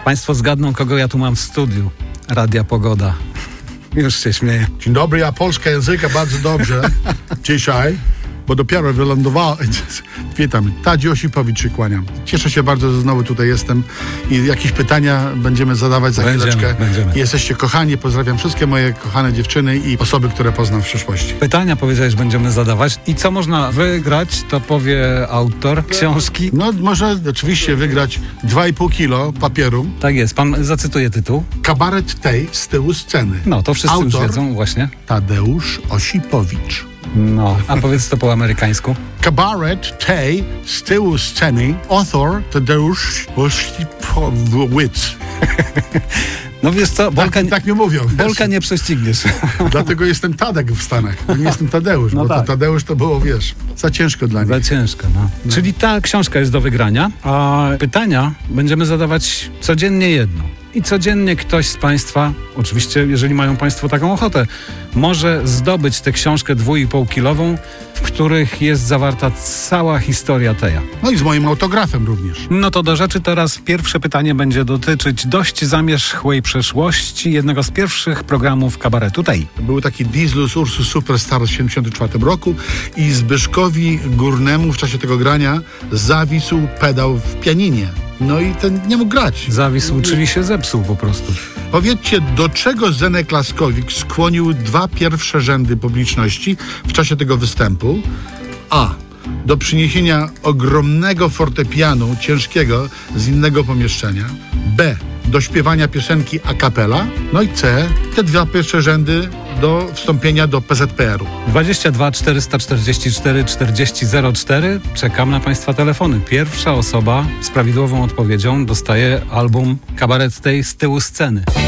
Państwo zgadną, kogo ja tu mam w studiu. Radia Pogoda. Już się śmieję. Dzień dobry, ja polska języka bardzo dobrze dzisiaj, bo dopiero wylądowałem. Witam, Tadzi Osipowicz się kłaniam. Cieszę się bardzo, że znowu tutaj jestem i jakieś pytania będziemy zadawać za chwileczkę. Będziemy. Jesteście kochani, pozdrawiam wszystkie moje kochane dziewczyny i osoby, które poznam w przyszłości. Pytania powiedziałeś, będziemy zadawać. I co można wygrać, to powie autor książki. No, można oczywiście wygrać 2,5 kilo papieru. Tak jest, pan zacytuje tytuł. Kabaret tej z tyłu sceny. No, to wszyscy już Autor wiedzą właśnie. Tadeusz Osipowicz. No, a powiedz to po amerykańsku. Kabaret tej z tyłu sceny. Author Tadeusz Osipowicz. No wiesz co, Tak mi mówią. Bolka nie prześcigniesz. Dlatego jestem Tadek w Stanach. Nie jestem Tadeusz, No bo tak. to Tadeusz to było, wiesz, za ciężko dla Za nich. ciężko, no. Czyli ta książka jest do wygrania, a pytania będziemy zadawać codziennie jedno. I codziennie ktoś z Państwa, oczywiście jeżeli mają Państwo taką ochotę, może zdobyć tę książkę 2,5-kilową, w których jest zawarta cała historia Teja. No i z moim autografem również. No to do rzeczy teraz pierwsze pytanie będzie dotyczyć dość zamierzchłej przeszłości jednego z pierwszych programów kabaretu Tej. Był taki Dieslus Ursus Superstar w 1974 roku i Zbyszkowi Górnemu w czasie tego grania zawisł pedał w pianinie. No i ten nie mógł grać. Zawisł, czyli się zepsuł po prostu. Powiedzcie, do czego Zenek Laskowik skłonił 2 pierwsze rzędy publiczności w czasie tego występu? A. Do przyniesienia ogromnego fortepianu ciężkiego z innego pomieszczenia. B. Do śpiewania piosenki a cappella. No i C. Te 2 pierwsze rzędy do wstąpienia do PZPR-u. 22 444 4004. Czekam na Państwa telefony. Pierwsza osoba z prawidłową odpowiedzią dostaje album Kabaret Tej z tyłu sceny.